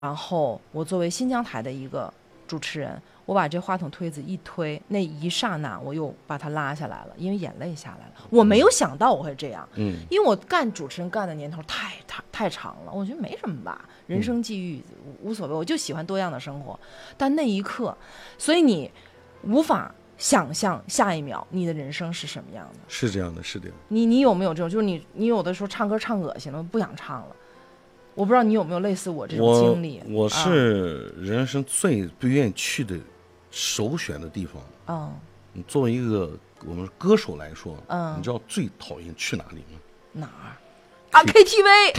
然后我作为新疆台的一个主持人，我把这话筒推子一推，那一刹那我又把它拉下来了，因为眼泪下来了。我没有想到我会这样，因为我干主持人干的年头太长了，我觉得没什么吧，人生际遇无所谓，我就喜欢多样的生活。但那一刻，所以你无法想象下一秒你的人生是什么样的。 是这样的，是的。 你有没有这种，就是你有的时候唱歌唱恶心了，不想唱了。我不知道你有没有类似我这种经历。 我是人生最不愿意去的首选的地方。你作为一个我们歌手来说，你知道最讨厌去哪里吗？ 哪儿？啊 ，KTV。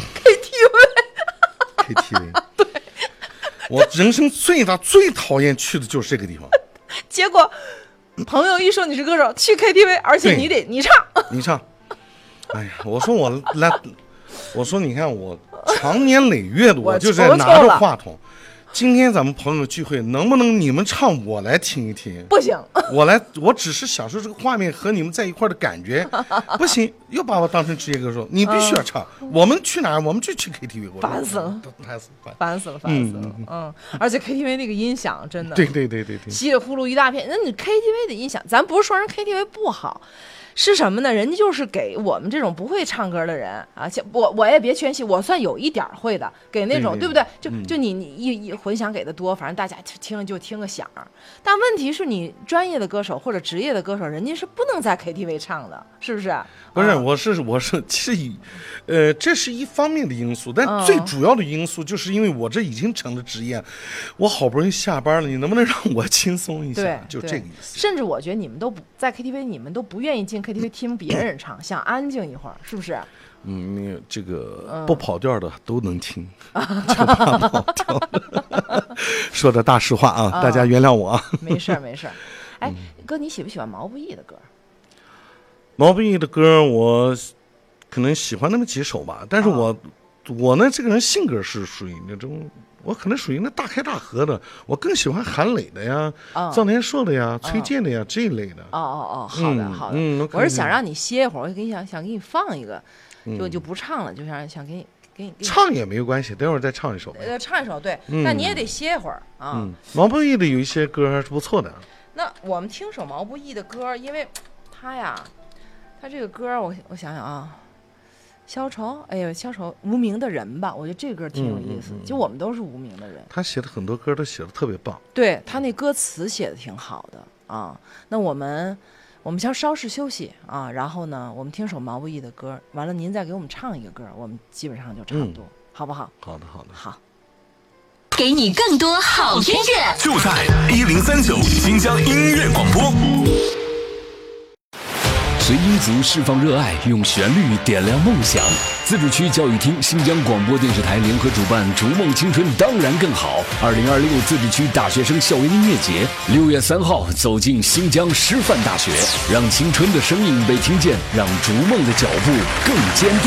对，我人生最讨厌去的就是这个地方。 结果朋友一说你是歌手，去 KTV， 而且你唱。 哎呀，我说你看我长年累月的我就在拿着话筒。今天咱们朋友聚会，能不能你们唱我来听一听？ 不行， 我只是享受这个画面和你们在一块的感觉。不行，又把我当成职业歌手，你必须要唱。我们去哪儿？我们就去 KTV。 烦死了，烦死了。而且 KTV 那个音响真的， 对， 稀里呼噜一大片。那你 KTV 的音响，咱不是说人 KTV 不好。是什么呢？人家就是给我们这种不会唱歌的人啊，我也别谦虚，我算有一点会的，给那种 对不对？就你一混响给的多，反正大家听了就听个响。但问题是你专业的歌手或者职业的歌手，人家是不能在 KTV 唱的，是不是？ 不是，我是其实这是一方面的因素，但最主要的因素就是因为我这已经成了职业，我好不容易下班了，你能不能让我轻松一下？ 对， 就这个意思。 甚至我觉得你们都不在 KTV， 你们都不愿意进 KTV 听别人唱，想安静一会儿，是不是？ 这个不跑调的都能听，就怕跑调。说的大实话啊，大家原谅我啊。 没事。哎，哥，你喜不喜欢毛不易的歌？ 毛不易的歌我可能喜欢那么几首吧，但是我呢这个人性格是属于那种，我可能属于那大开大合的，我更喜欢韩磊的呀、臧天朔的呀、崔健的呀这一类的。 好的。我是想让你歇一会儿，我想给你放一个，就不唱了，就想给你唱也没有关系，等会儿再唱一首。 唱一首对，但你也得歇一会儿啊。 毛不易的有一些歌还是不错的。 那我们听首毛不易的歌，因为他这个歌我想想啊。消愁，消愁，无名的人吧，我觉得这歌挺有意思。就我们都是无名的人， 他写的很多歌都写的特别棒。 对，他那歌词写的挺好的啊。那我们先稍事休息啊，然后呢，我们听首毛不易的歌，完了您再给我们唱一个歌，我们基本上就差不多，好不好？ 好的。 好， 给你更多好音乐， 就在1039新疆音乐广播。 随音族释放热爱，用旋律点亮梦想。自治区教育厅、新疆广播电视台联合主办“逐梦青春当然更好”2026自治区大学生校园音乐节，6月3号走进新疆师范大学，让青春的声音被听见，让逐梦的脚步更坚定。